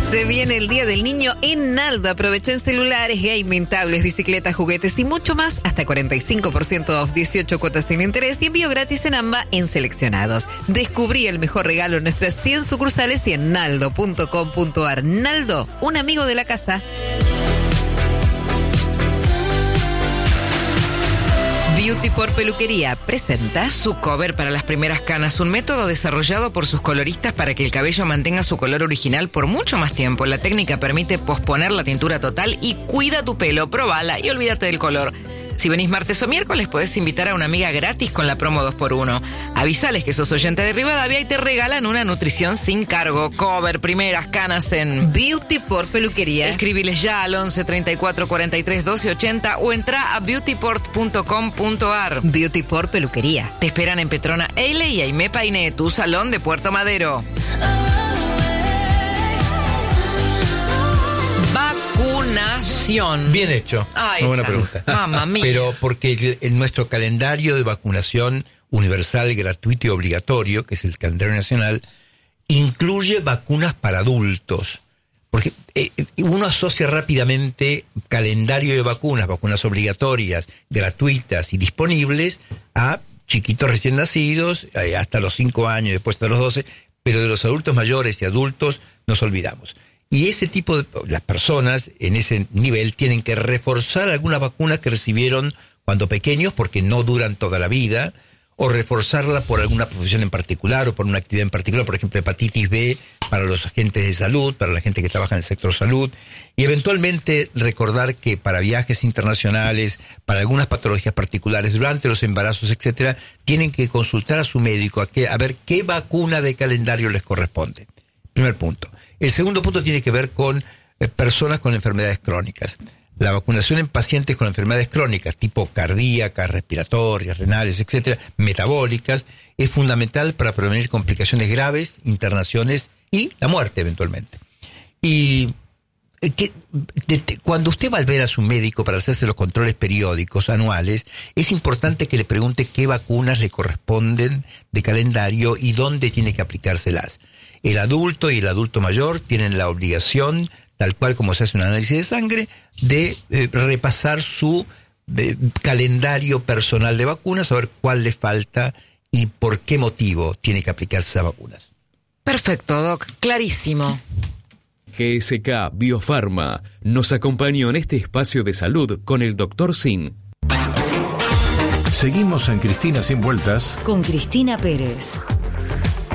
Se viene el Día del Niño en Naldo. Aprovechen celulares, gaming, tablets, bicicletas, juguetes y mucho más. Hasta 45% off, 18 cuotas sin interés y envío gratis en AMBA en seleccionados. Descubrí el mejor regalo en nuestras 100 sucursales y en naldo.com.ar. Naldo, un amigo de la casa. Beauty por Peluquería presenta su cover para las primeras canas, un método desarrollado por sus coloristas para que el cabello mantenga su color original por mucho más tiempo. La técnica permite posponer la tintura total y cuida tu pelo. Probala y olvídate del color. Si venís martes o miércoles, podés invitar a una amiga gratis con la promo 2x1. Avisales que sos oyente de Rivadavia y te regalan una nutrición sin cargo. Cover, primeras canas en Beauty por Peluquería. Escribiles ya al 11 34 43 12 80 o entra a beautyport.com.ar. Beauty por Peluquería. Te esperan en Petrona Eile y Aimé Painé, tu salón de Puerto Madero. Vacunación. Bien hecho. Muy buena pregunta. Mamma mía. Pero porque en nuestro calendario de vacunación universal, gratuito y obligatorio, que es el calendario nacional, incluye vacunas para adultos. Porque uno asocia rápidamente calendario de vacunas obligatorias, gratuitas y disponibles a chiquitos recién nacidos, hasta los 5 años, después hasta los 12, pero de los adultos mayores y adultos nos olvidamos. Y ese tipo de las personas en ese nivel tienen que reforzar algunas vacunas que recibieron cuando pequeños porque no duran toda la vida, o reforzarla por alguna profesión en particular o por una actividad en particular, por ejemplo, hepatitis B para los agentes de salud, para la gente que trabaja en el sector salud, y eventualmente recordar que para viajes internacionales, para algunas patologías particulares, durante los embarazos, etcétera, tienen que consultar a su médico a ver qué vacuna de calendario les corresponde. Primer punto. El segundo punto tiene que ver con personas con enfermedades crónicas. La vacunación en pacientes con enfermedades crónicas, tipo cardíacas, respiratorias, renales, etcétera, metabólicas, es fundamental para prevenir complicaciones graves, internaciones y la muerte eventualmente. Y cuando usted va a ver a su médico para hacerse los controles periódicos anuales, es importante que le pregunte qué vacunas le corresponden de calendario y dónde tiene que aplicárselas. El adulto y el adulto mayor tienen la obligación, tal cual como se hace un análisis de sangre, de repasar su calendario personal de vacunas, saber cuál le falta y por qué motivo tiene que aplicarse esas vacunas. Perfecto, Doc. Clarísimo. GSK Biofarma nos acompañó en este espacio de salud con el Dr. Sin. Seguimos en Cristina Sin Vueltas con Cristina Pérez.